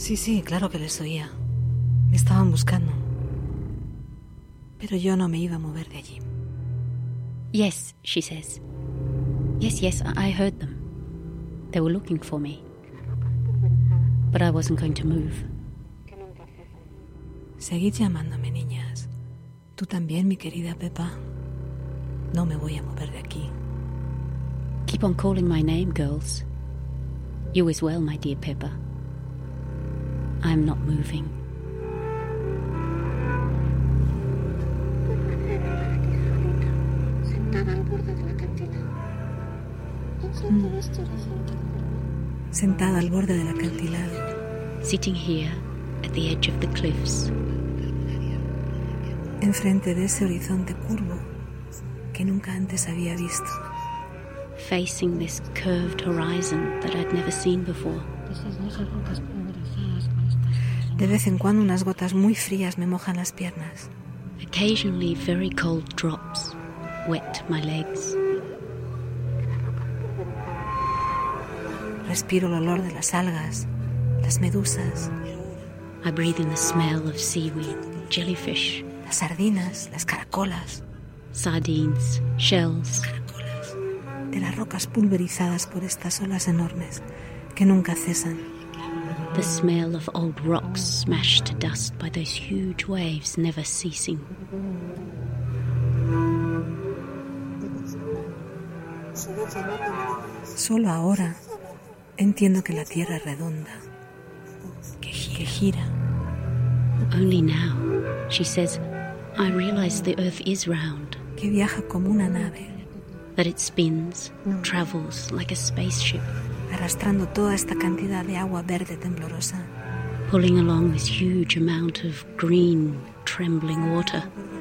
Sí, claro que les oía. Me estaban buscando. Pero yo no me iba a mover de allí. Yes, she says. Yes, I heard them. They were looking for me. But I wasn't going to move. Seguid llamándome, niñas. Tú también, mi querida Pepa. No me voy a mover de aquí. Keep on calling my name, girls. You as well, my dear Peppa. I'm not moving. Sentada al borde del acantilado. Sitting here at the edge of the cliffs. Enfrente de ese horizonte curvo que nunca antes había visto. Facing this curved horizon that I'd never seen before. De vez en cuando unas gotas muy frías me mojan las piernas. Occasionally very cold drops wet my legs. Respiro el olor de las algas, las medusas. I breathe in the smell of seaweed, jellyfish, las sardinas, las caracolas. Sardines, shells. Caracolas. De las rocas pulverizadas por estas olas enormes que nunca cesan. The smell of old rocks smashed to dust by those huge waves never ceasing. Solo ahora entiendo que la Tierra es redonda, que gira. Only now, she says, I realize the Earth is round. Que viaja como una nave. That it spins, travels like a spaceship. Arrastrando toda esta cantidad de agua verde temblorosa. Pulling along this huge amount of green, trembling water.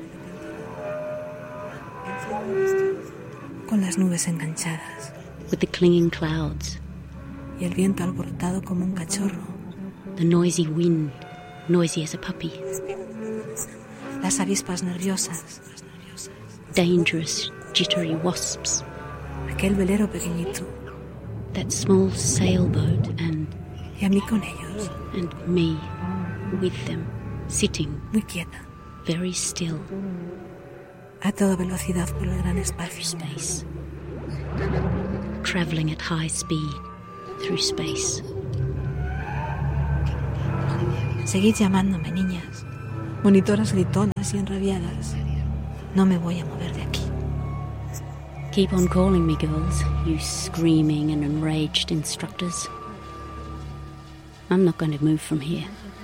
Con las nubes enganchadas. With the clinging clouds. Y el viento alborotado como un cachorro. The noisy wind, noisy as a puppy. Las avispas nerviosas. Dangerous, jittery wasps. Aquel velero pequeñito. That small sailboat and... Y a mí con ellos. And me, with them, sitting. Muy quieta. Very still. A toda velocidad por el gran espacio. Space. Traveling at high speed through space. Seguid llamándome, niñas. Monitoras gritonas y enrabiadas. No me voy a mover de aquí. Keep on calling me, girls, you screaming and enraged instructors. I'm not going to move from here.